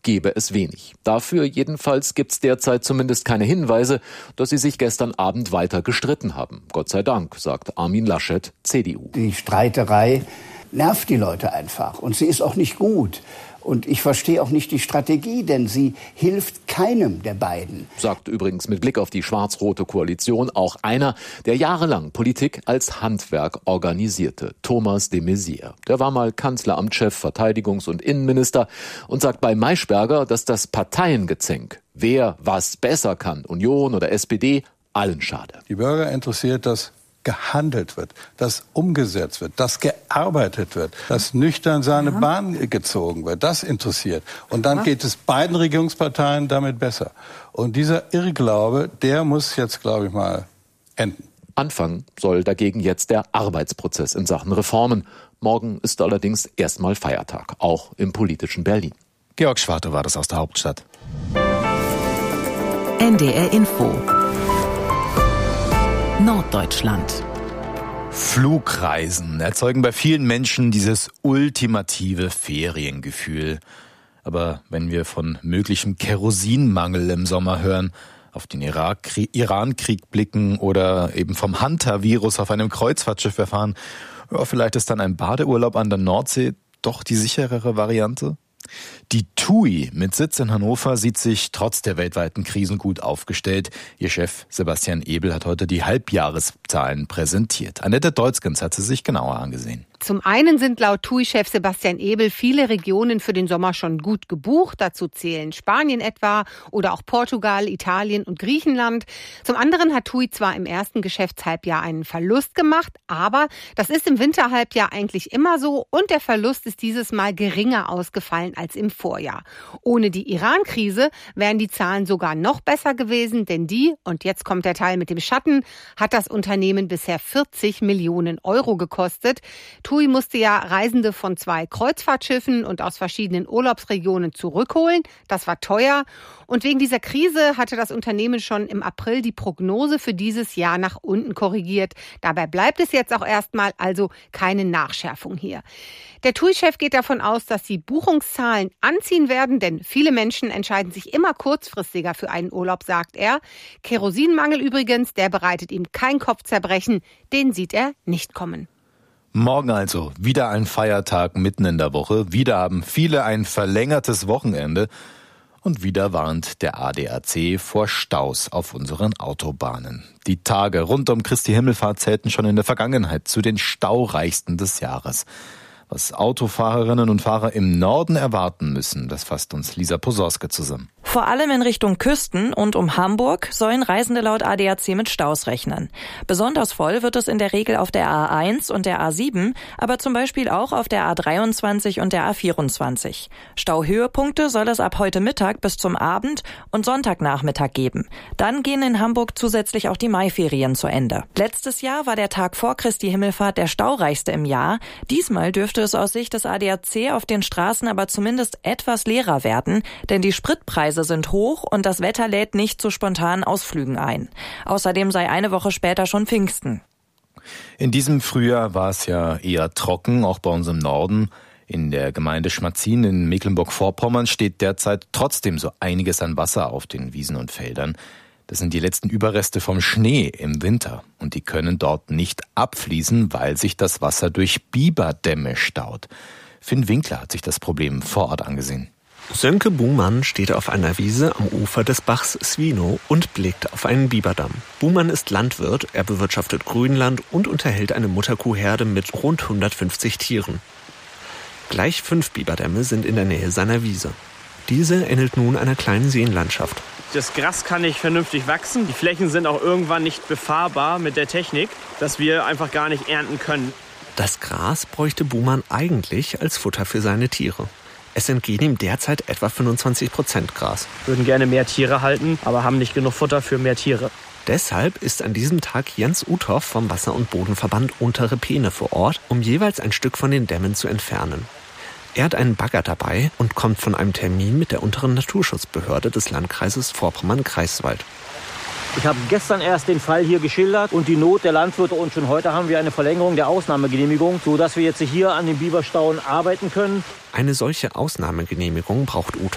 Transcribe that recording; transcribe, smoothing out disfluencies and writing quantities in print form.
gebe es wenig. Dafür jedenfalls gibt's derzeit zumindest keine Hinweise, dass sie sich gestern Abend weiter gestritten haben. Gott sei Dank, sagt Armin Laschet, CDU. Die Streiterei nervt die Leute einfach und sie ist auch nicht gut. Und ich verstehe auch nicht die Strategie, denn sie hilft keinem der beiden. Sagt übrigens mit Blick auf die schwarz-rote Koalition auch einer, der jahrelang Politik als Handwerk organisierte, Thomas de Maizière. Der war mal Kanzleramtschef, Verteidigungs- und Innenminister und sagt bei Maischberger, dass das Parteiengezänk, wer was besser kann, Union oder SPD, allen schade. Die Bürger interessiert, dass gehandelt wird, dass umgesetzt wird, dass gearbeitet wird, dass nüchtern seine Bahn gezogen wird. Das interessiert. Und dann geht es beiden Regierungsparteien damit besser. Und dieser Irrglaube, der muss jetzt, glaube ich mal, enden. Anfangen soll dagegen jetzt der Arbeitsprozess in Sachen Reformen. Morgen ist allerdings erstmal Feiertag, auch im politischen Berlin. Georg Schwarte war das aus der Hauptstadt. NDR Info Norddeutschland. Flugreisen erzeugen bei vielen Menschen dieses ultimative Feriengefühl. Aber wenn wir von möglichem Kerosinmangel im Sommer hören, auf den Iran-Krieg blicken oder eben vom Hunter-Virus auf einem Kreuzfahrtschiff erfahren, ja, vielleicht ist dann ein Badeurlaub an der Nordsee doch die sicherere Variante? Die TUI mit Sitz in Hannover sieht sich trotz der weltweiten Krisen gut aufgestellt. Ihr Chef Sebastian Ebel hat heute die Halbjahreszahlen präsentiert. Annette Deutzgens hat sie sich genauer angesehen. Zum einen sind laut TUI-Chef Sebastian Ebel viele Regionen für den Sommer schon gut gebucht. Dazu zählen Spanien etwa oder auch Portugal, Italien und Griechenland. Zum anderen hat TUI zwar im ersten Geschäftshalbjahr einen Verlust gemacht, aber das ist im Winterhalbjahr eigentlich immer so und der Verlust ist dieses Mal geringer ausgefallen als im Vorjahr. Ohne die Iran-Krise wären die Zahlen sogar noch besser gewesen, denn die, und jetzt kommt der Teil mit dem Schatten, hat das Unternehmen bisher 40 Millionen Euro gekostet. TUI musste ja Reisende von 2 Kreuzfahrtschiffen und aus verschiedenen Urlaubsregionen zurückholen. Das war teuer. Und wegen dieser Krise hatte das Unternehmen schon im April die Prognose für dieses Jahr nach unten korrigiert. Dabei bleibt es jetzt auch erstmal, also keine Nachschärfung hier. Der TUI-Chef geht davon aus, dass die Buchungszahlen anziehen werden, denn viele Menschen entscheiden sich immer kurzfristiger für einen Urlaub, sagt er. Kerosinmangel übrigens, der bereitet ihm kein Kopfzerbrechen, den sieht er nicht kommen. Morgen also wieder ein Feiertag mitten in der Woche. Wieder haben viele ein verlängertes Wochenende. Und wieder warnt der ADAC vor Staus auf unseren Autobahnen. Die Tage rund um Christi Himmelfahrt zählten schon in der Vergangenheit zu den staureichsten des Jahres. Was Autofahrerinnen und Fahrer im Norden erwarten müssen, das fasst uns Lisa Posorske zusammen. Vor allem in Richtung Küsten und um Hamburg sollen Reisende laut ADAC mit Staus rechnen. Besonders voll wird es in der Regel auf der A1 und der A7, aber zum Beispiel auch auf der A23 und der A24. Stauhöhepunkte soll es ab heute Mittag bis zum Abend und Sonntagnachmittag geben. Dann gehen in Hamburg zusätzlich auch die Maiferien zu Ende. Letztes Jahr war der Tag vor Christi Himmelfahrt der staureichste im Jahr. Diesmal dürfte es aus Sicht des ADAC auf den Straßen aber zumindest etwas leerer werden, denn die Spritpreise sind hoch und das Wetter lädt nicht zu spontanen Ausflügen ein. Außerdem sei eine Woche später schon Pfingsten. In diesem Frühjahr war es ja eher trocken, auch bei uns im Norden. In der Gemeinde Schmatzin in Mecklenburg-Vorpommern steht derzeit trotzdem so einiges an Wasser auf den Wiesen und Feldern. Das sind die letzten Überreste vom Schnee im Winter und die können dort nicht abfließen, weil sich das Wasser durch Biberdämme staut. Finn Winkler hat sich das Problem vor Ort angesehen. Sönke Buhmann steht auf einer Wiese am Ufer des Bachs Swino und blickt auf einen Biberdamm. Buhmann ist Landwirt, er bewirtschaftet Grünland und unterhält eine Mutterkuhherde mit rund 150 Tieren. Gleich 5 Biberdämme sind in der Nähe seiner Wiese. Diese ähnelt nun einer kleinen Seenlandschaft. Das Gras kann nicht vernünftig wachsen. Die Flächen sind auch irgendwann nicht befahrbar mit der Technik, dass wir einfach gar nicht ernten können. Das Gras bräuchte Buhmann eigentlich als Futter für seine Tiere. Es entgehen ihm derzeit etwa 25% Gras. Wir würden gerne mehr Tiere halten, aber haben nicht genug Futter für mehr Tiere. Deshalb ist an diesem Tag Jens Uthoff vom Wasser- und Bodenverband Untere Peene vor Ort, um jeweils ein Stück von den Dämmen zu entfernen. Er hat einen Bagger dabei und kommt von einem Termin mit der unteren Naturschutzbehörde des Landkreises Vorpommern-Greifswald. Ich habe gestern erst den Fall hier geschildert und die Not der Landwirte und schon heute haben wir eine Verlängerung der Ausnahmegenehmigung, sodass wir jetzt hier an den Biberstauen arbeiten können. Eine solche Ausnahmegenehmigung braucht Uthoff